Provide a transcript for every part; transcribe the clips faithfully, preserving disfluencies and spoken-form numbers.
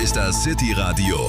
ist das City Radio,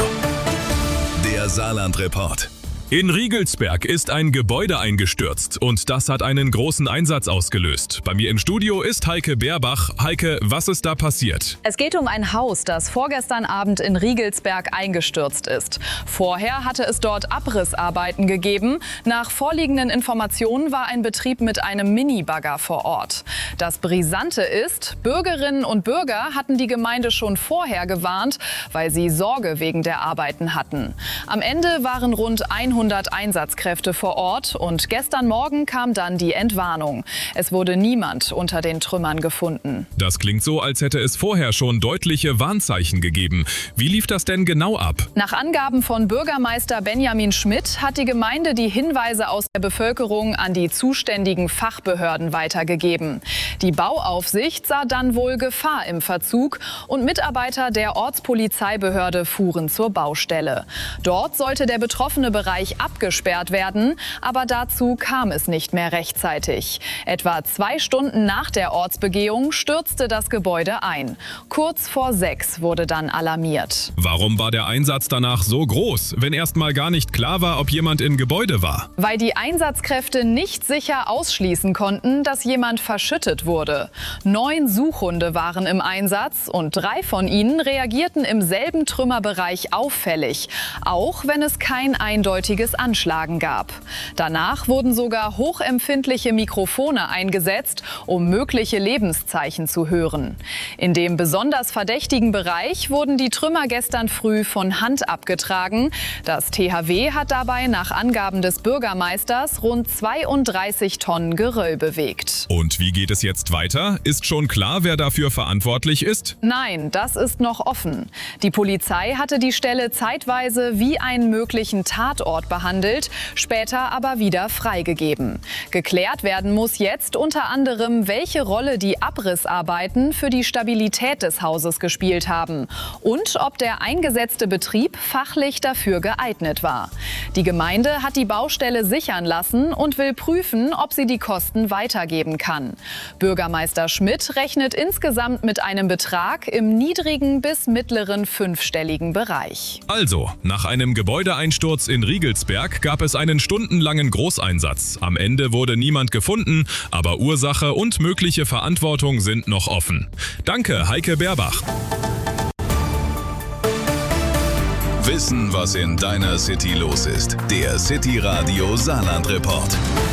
der Saarland-Report. In Riegelsberg ist ein Gebäude eingestürzt und das hat einen großen Einsatz ausgelöst. Bei mir im Studio ist Heike Beerbach. Heike, was ist da passiert? Es geht um ein Haus, das vorgestern Abend in Riegelsberg eingestürzt ist. Vorher hatte es dort Abrissarbeiten gegeben. Nach vorliegenden Informationen war ein Betrieb mit einem Minibagger vor Ort. Das Brisante ist, Bürgerinnen und Bürger hatten die Gemeinde schon vorher gewarnt, weil sie Sorge wegen der Arbeiten hatten. Am Ende waren rund hundert Einsatzkräfte vor Ort und gestern Morgen kam dann die Entwarnung. Es wurde niemand unter den Trümmern gefunden. Das klingt so, als hätte es vorher schon deutliche Warnzeichen gegeben. Wie lief das denn genau ab? Nach Angaben von Bürgermeister Benjamin Schmidt hat die Gemeinde die Hinweise aus der Bevölkerung an die zuständigen Fachbehörden weitergegeben. Die Bauaufsicht sah dann wohl Gefahr im Verzug und Mitarbeiter der Ortspolizeibehörde fuhren zur Baustelle. Dort sollte der betroffene Bereich abgesperrt werden, aber dazu kam es nicht mehr rechtzeitig. Etwa zwei Stunden nach der Ortsbegehung stürzte das Gebäude ein. Kurz vor sechs wurde dann alarmiert. Warum war der Einsatz danach so groß, wenn erst mal gar nicht klar war, ob jemand im Gebäude war? Weil die Einsatzkräfte nicht sicher ausschließen konnten, dass jemand verschüttet wurde. Neun Suchhunde waren im Einsatz und drei von ihnen reagierten im selben Trümmerbereich auffällig, auch wenn es kein eindeutiges Anschlagen gab. Danach wurden sogar hochempfindliche Mikrofone eingesetzt, um mögliche Lebenszeichen zu hören. In dem besonders verdächtigen Bereich wurden die Trümmer gestern früh von Hand abgetragen. Das T H W hat dabei nach Angaben des Bürgermeisters rund zweiunddreißig Tonnen Geröll bewegt. Und wie geht es jetzt weiter? Ist schon klar, wer dafür verantwortlich ist? Nein, das ist noch offen. Die Polizei hatte die Stelle zeitweise wie einen möglichen Tatort behandelt, später aber wieder freigegeben. Geklärt werden muss jetzt unter anderem, welche Rolle die Abrissarbeiten für die Stabilität des Hauses gespielt haben und ob der eingesetzte Betrieb fachlich dafür geeignet war. Die Gemeinde hat die Baustelle sichern lassen und will prüfen, ob sie die Kosten weitergeben kann. Bürgermeister Schmidt rechnet insgesamt mit einem Betrag im niedrigen bis mittleren fünfstelligen Bereich. Also, nach einem Gebäudeeinsturz in Riegelsberg gab es einen stundenlangen Großeinsatz. Am Ende wurde niemand gefunden, aber Ursache und mögliche Verantwortung sind noch offen. Danke, Heike Beerbach. Wissen, was in deiner City los ist. Der City Radio Saarland-Report.